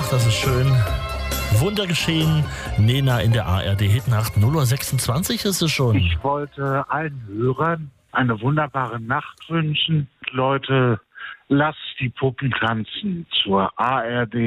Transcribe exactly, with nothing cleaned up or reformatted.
das ist schön. Wunder geschehen. Nena in der A R D-Hitnacht. null Uhr sechsundzwanzig ist es schon. Ich wollte allen Hörern eine wunderbare Nacht wünschen. Leute, lasst die Puppen tanzen zur A R D